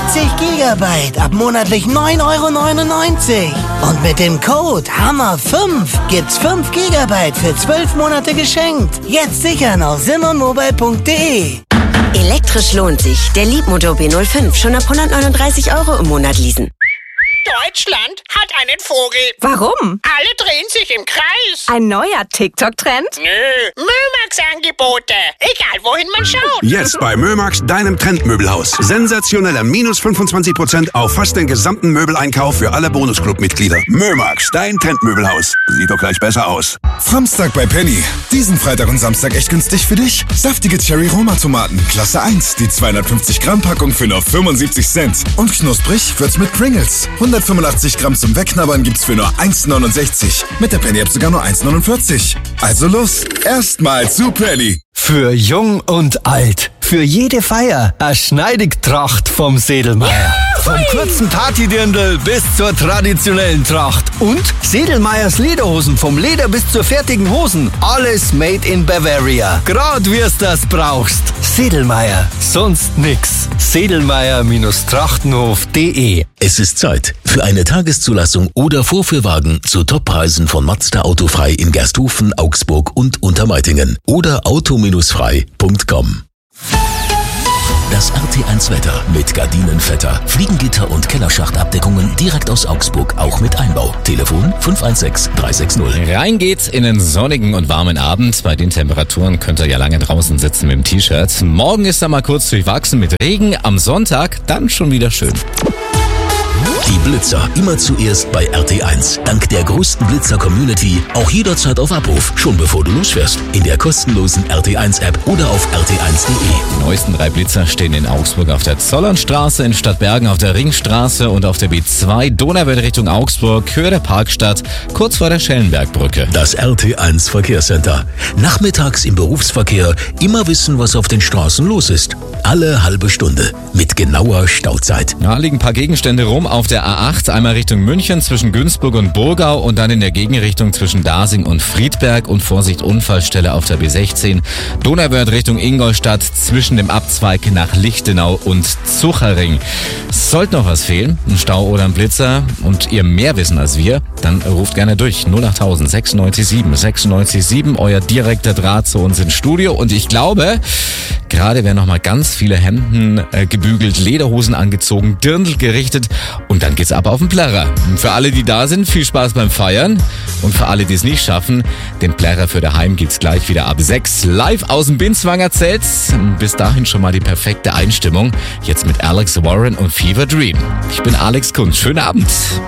60 Gigabyte ab monatlich 9,99 €. Und mit dem Code HAMMER5 gibt's 5 Gigabyte für 12 Monate geschenkt. Jetzt sichern auf simonmobile.de. Elektrisch lohnt sich. Der Leapmotor B05 schon ab 139 € im Monat leasen. Deutschland hat einen Vogel. Warum? Alle drehen sich im Kreis. Ein neuer TikTok-Trend? Nö, Mömax-Angebote. Egal, wohin man schaut. Jetzt bei Mömax, deinem Trendmöbelhaus. Sensationelle minus 25% auf fast den gesamten Möbeleinkauf für alle Bonusclub-Mitglieder. Mömax, dein Trendmöbelhaus. Sieht doch gleich besser aus. Samstag bei Penny. Diesen Freitag und Samstag echt günstig für dich. Saftige Cherry-Roma-Tomaten, Klasse 1. Die 250 Gramm Packung für nur 75 Cent. Und knusprig wird's mit Pringles. 185 Gramm zum Wegknabbern gibt's für nur 1,69. Mit der Penny-App sogar nur 1,49. Also los, erstmal zu Penny. Für jung und alt, für jede Feier, eine Schneidigtracht vom Sedelmeier. Vom kurzen Partydirndl bis zur traditionellen Tracht. Und Sedelmeiers Lederhosen, vom Leder bis zur fertigen Hosen. Alles made in Bavaria. Grad wie's das brauchst. Sedelmeier, sonst nix. Sedelmeier-trachtenhof.de. Es ist Zeit für eine Tageszulassung oder Vorführwagen zu Toppreisen von Mazda Autofrei in Gersthofen, Augsburg und Untermeitingen oder auto-frei.com. Das RT1 Wetter mit Gardinenvetter, Fliegengitter und Kellerschachtabdeckungen direkt aus Augsburg, auch mit Einbau. Telefon 516 360. Rein geht's in einen sonnigen und warmen Abend. Bei den Temperaturen könnt ihr ja lange draußen sitzen mit dem T-Shirt. Morgen ist er mal kurz durchwachsen mit Regen, am Sonntag dann schon wieder schön. Die Blitzer immer zuerst bei RT1. Dank der größten Blitzer-Community auch jederzeit auf Abruf, schon bevor du losfährst. In der kostenlosen RT1-App oder auf rt1.de. Die neuesten 3 Blitzer stehen in Augsburg auf der Zollernstraße, in Stadtbergen auf der Ringstraße und auf der B2 Donauwörth Richtung Augsburg, Höhe der Parkstadt, kurz vor der Schellenbergbrücke. Das RT1 Verkehrscenter. Nachmittags im Berufsverkehr immer wissen, was auf den Straßen los ist. Alle halbe Stunde mit genauer Stauzeit. Da liegen ein paar Gegenstände rum auf der A8, einmal Richtung München zwischen Günzburg und Burgau und dann in der Gegenrichtung zwischen Dasing und Friedberg und Vorsicht Unfallstelle auf der B16. Donauwörth Richtung Ingolstadt zwischen dem Abzweig nach Lichtenau und Zuchering. Sollte noch was fehlen, ein Stau oder ein Blitzer und ihr mehr wissen als wir, dann ruft gerne durch 08000 967 967, euer direkter Draht zu uns ins Studio. Und ich glaube, gerade werden nochmal ganz viele Hemden gebügelt, Lederhosen angezogen, Dirndl gerichtet und dann geht's ab auf den Plärrer. Für alle, die da sind, viel Spaß beim Feiern und für alle, die es nicht schaffen, den Plärrer für daheim gibt's gleich wieder ab 6 live aus dem Binswanger Zelt. Bis dahin schon mal die perfekte Einstimmung. Jetzt mit Alex Warren und Fever Dream. Ich bin Alex Kunz. Schönen Abend.